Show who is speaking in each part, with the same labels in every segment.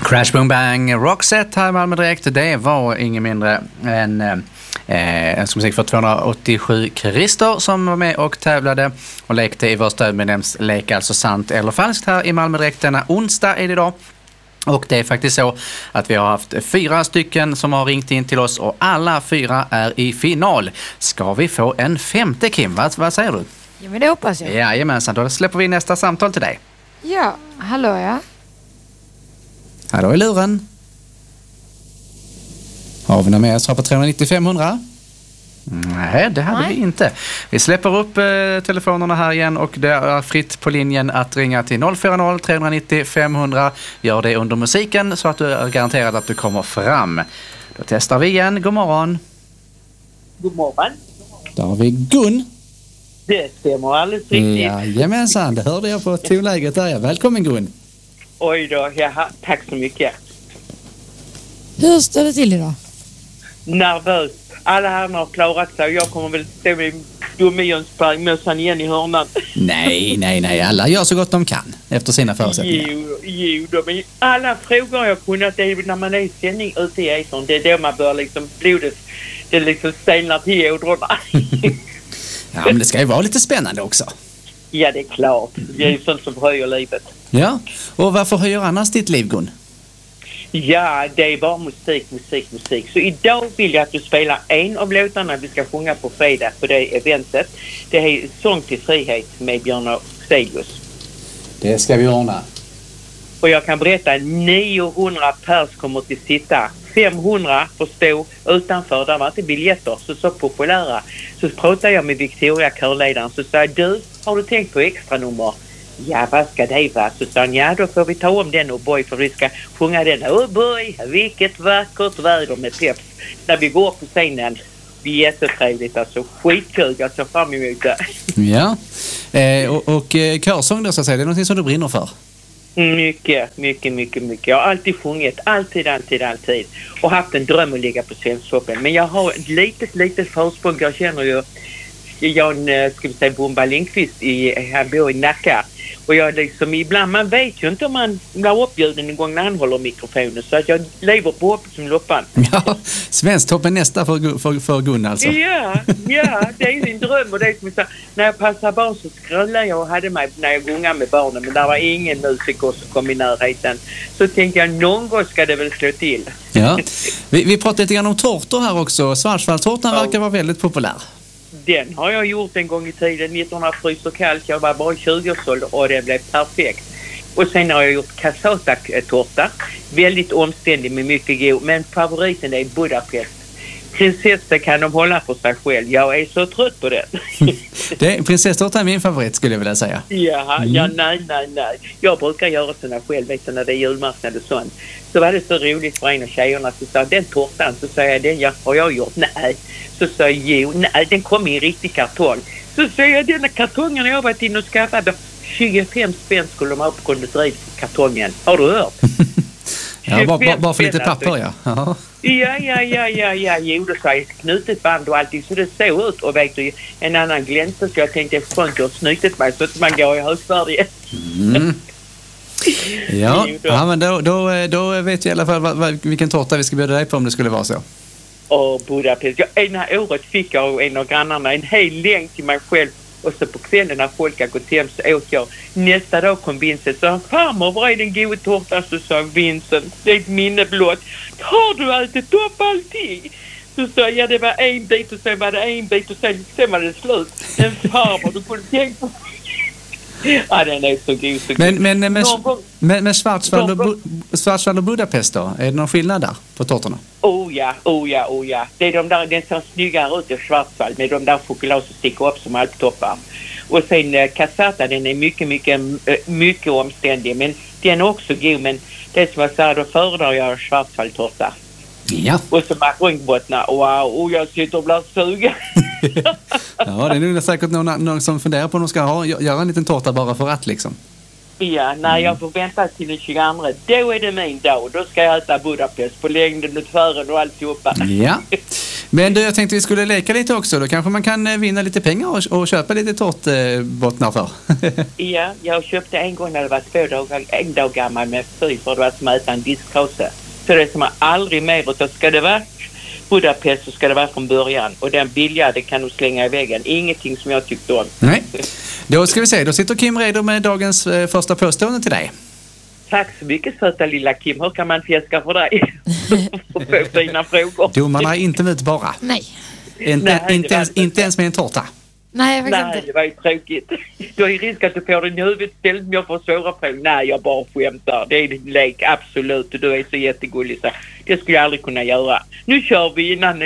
Speaker 1: Crash Boom Bang Roxette här i Malmö Direkt. Det var ingen mindre än som musik för 287 Christer som var med och tävlade och lekte i vår stödmedlemslek, alltså sant eller falskt, här i Malmö Direkt. Denna onsdag är det idag. Och det är faktiskt så att vi har haft 4 stycken som har ringt in till oss och alla 4 är i final. Ska vi få en 5:e, Kim? Vad säger du?
Speaker 2: Ja, men det hoppas jag.
Speaker 1: Jajamensan, då släpper vi nästa samtal till dig.
Speaker 2: Ja, hallå ja.
Speaker 1: Hallå i luren. Har vi någon mer svar på 390-500? Nej, det hade vi inte. Vi släpper upp telefonerna här igen och det är fritt på linjen att ringa till 040-390-500. Gör det under musiken så att du är garanterad att du kommer fram. Då testar vi igen. God morgon.
Speaker 3: God morgon.
Speaker 1: Då har vi Gun.
Speaker 3: Det stämmer alldeles riktigt.
Speaker 1: Jajamensan, det hörde jag på tonläget där. Välkommen Gun.
Speaker 3: Oj då, jaha, tack så mycket.
Speaker 2: Hur står det till idag?
Speaker 3: Nervös. Alla här har klarat sig och jag kommer väl stå med Domionsberg-mössan igen i hörnan.
Speaker 1: Nej. Alla gör så gott de kan efter sina förutsättningar.
Speaker 3: Jo, men alla frågor jag kunnat, det är när man är i sändning ute i etern. Det är då man bör liksom, blodet, det liksom stelnar till ådrorna.
Speaker 1: Ja, men det ska ju vara lite spännande också.
Speaker 3: Ja, det är klart. Det är ju sånt som höjer livet.
Speaker 1: Ja, och varför höjer annars ditt liv, Gun?
Speaker 3: Ja, det är bara musik. Så idag vill jag att du spelar en av låtarna vi ska sjunga på fredag på det eventet. Det är Sång till frihet med Björn Stelius.
Speaker 1: Det ska vi ordna.
Speaker 3: Och jag kan berätta, 900 pers kommer till sitta. 500 får stå utanför, där var inte biljetter så populära. Så pratade jag med Victoria, körledaren, så sa du, har du tänkt på extra nummer? Ja, vad ska det vara? Så sa han, ja då får vi ta om den och boy, för vi ska sjunga den. Oh boy, vilket vackert väder med peps. När vi går på scenen, det är jättetrevligt, alltså skitkul, jag ser fram emot det.
Speaker 1: Ja, och körsång då så att säga, det är någonting som du brinner för? Mycket. Jag har alltid sjungit, alltid. Och haft en dröm att ligga på Svensktoppen. Men jag har ett litet försprång. Jag känner ju Jan, ska vi säga, Bomba Lindqvist, han bor i Nacka. Och jag liksom, ibland, man vet ju inte om man blir uppbjuden en gång när han håller mikrofonen. Så att jag lever på hoppet som loppan. Ja, Svensktoppen nästa för Gun alltså.
Speaker 3: Ja, det är min dröm. Och det är som så, när jag passade barn så skröllade jag och hade mig när jag gungade med barnen. Men där var ingen musiker som kom i närheten. Så tänkte jag, någon gång ska det väl slå till.
Speaker 1: Ja, vi pratade lite grann om tårtor här också. Schwarzwaldtårtan verkar vara väldigt populär. Den
Speaker 3: har jag gjort en gång i tiden, 1900 kallt. Jag var bara 20-årsålder och det blev perfekt. Och sen har jag gjort cassata-tårta. Väldigt omständig med mycket god. Men favoriten är Budapest. Prinsessa kan de hålla för sig själv. Jag är så trött på det.
Speaker 1: Prinsesstårta är min favorit skulle jag vilja säga.
Speaker 3: Ja, nej. Jag brukar göra såna själv, vet du, när det är julmarknad och sånt. Så var det så roligt för en av tjejerna, så sa den tårtan, så sa jag, den har jag gjort. Nej. Så sa jag, nej, den kom i en riktig kartong. Så sa jag, denna kartongen har jag varit in och skaffat. 25 spänn skulle de ha på konditoriet för kartongen. Har du hört?
Speaker 1: Ja, bara för lite papper, ja.
Speaker 3: Ja. Jo, då sa jag knutet band och allting, så det såg ut. Och vet du, en annan glänser, så jag tänkte, skönt jag har snytit mig så att man går i högfärdighet.
Speaker 1: Ja, men då vet vi i alla fall vilken tårta vi ska bjuda dig på om det skulle vara så.
Speaker 3: Och Budapest. Ena året fick jag och en av grannarna en hel längd till mig själv. Och så på kvällen när folk har gått hem så åt jag. Nästa dag kom Vincent. Så farmor, var är den goda tårtan? Så sa Vincent, det är ett minne blott. Har du ätit upp allting? Så sa jag, det var en bit och sen var det en bit och sen var det slut. En farmor, du kunde tänka på. Ja, den är så god.
Speaker 1: Men Schwarzwald och Budapest då? Är det någon skillnad där på tårtorna?
Speaker 3: Oh ja. Det är de där, den som snyggare ut i Schwarzwald med de där choklad som sticker upp som alptoppar. Och sen cassata, den är mycket omständig. Men den är också god. Men det som jag sa, då föredrar jag Schwarzwaldtårta.
Speaker 1: Ja.
Speaker 3: Och så makrongbottnar. Wow, jag sitter och blir sugen.
Speaker 1: Ja, det är nog säkert någon som funderar på om de ska göra en liten tårta bara för att liksom.
Speaker 3: Ja, när jag får vänta till den 22. Då är det min dag. Då ska jag äta Budapest på längden och tvären och alltihopa.
Speaker 1: Ja. Men du, jag tänkte vi skulle leka lite också. Då kanske man kan vinna lite pengar och köpa lite tårtbottnar för.
Speaker 3: Ja, jag köpte en gång när det var en dag gammal med fy för det var som att äta en disktrase. Så det är som man aldrig mer, utan ska det vara Budapest så ska det vara från början. Och den billiga, det kan du slänga i väggen. Ingenting som jag tyckte om.
Speaker 1: Nej. Då ska vi se, då sitter Kim redo med dagens första påstående till dig.
Speaker 3: Tack så mycket söta lilla Kim. Hur kan man fjäska för dig? För fina frågor.
Speaker 1: Domarna är inte mutbara.
Speaker 2: Nej.
Speaker 1: Inte ens med en tårta.
Speaker 2: Nej, faktiskt
Speaker 3: Nej,
Speaker 2: inte.
Speaker 3: det var ju tråkigt. Du har ju risk att du får den i huvudet istället om jag får svåra frågor. Nej, jag bara skämtar. Det är din lek, absolut. Du är så jättegullig så det skulle jag aldrig kunna göra. Nu kör vi innan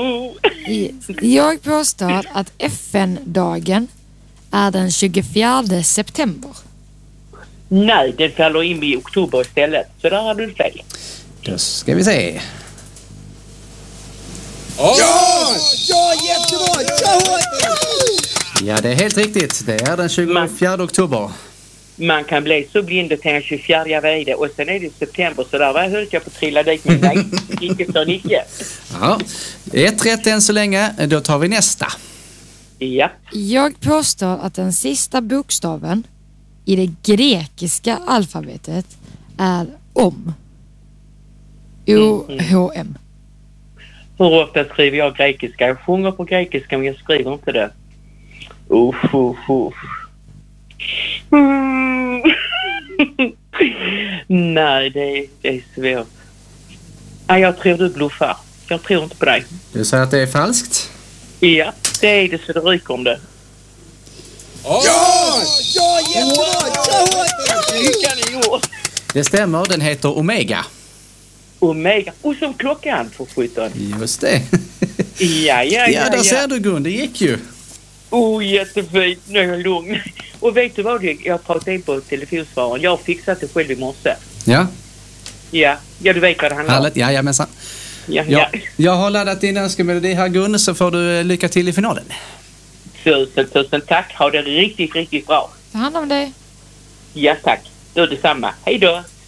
Speaker 2: Jag påstår att FN-dagen är den 24 september.
Speaker 3: Nej, den faller in i oktober istället. Så där har du fel.
Speaker 1: Då ska vi se.
Speaker 4: Ja, jättebra!
Speaker 1: Ja, det är helt riktigt. Det är den 24 oktober.
Speaker 3: Man kan bli så blind och tänka 24, jag vet det. Och sen är det september, så där höll jag på att trilla dit med mig. Icke för icke.
Speaker 1: Ja, ett rätt än så länge. Då tar vi nästa.
Speaker 3: Ja.
Speaker 2: Jag påstår att den sista bokstaven i det grekiska alfabetet är om. O-H-M.
Speaker 3: Hur ofta skriver jag grekiska? Jag sjunger på grekiska men jag skriver inte det. Nej, det är svårt. Nej, jag tror du bluffar. Jag tror inte på dig.
Speaker 1: Du säger att det är falskt?
Speaker 3: Ja, det är det så det ryker om det.
Speaker 4: Ja, jättebra!
Speaker 1: Det stämmer, den heter Omega.
Speaker 3: Omega. Och som klockan för 17.
Speaker 1: Just det.
Speaker 3: Ja.
Speaker 1: Ja, där ser du Gun, det gick ju.
Speaker 3: Jättefint. Nu är jag lugn. Och vet du vad jag pratade in på telefonsvararen? Jag har fixat det själv i morse.
Speaker 1: Ja.
Speaker 3: Ja, du vet vad det handlar om.
Speaker 1: Härligt, jajamensan.
Speaker 3: Ja.
Speaker 1: Jag har laddat din önskemelodi här Gun, så får du lycka till i finalen.
Speaker 3: Tusen tack. Ha det riktigt, riktigt bra.
Speaker 2: Ta hand om dig.
Speaker 3: Ja, tack. Då är detsamma. Hej då.